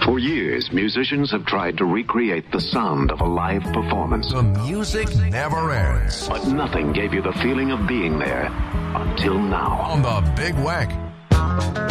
For years, musicians have tried to recreate the sound of a live performance. The music never ends. But nothing gave you the feeling of being there until now. On the Big Wack.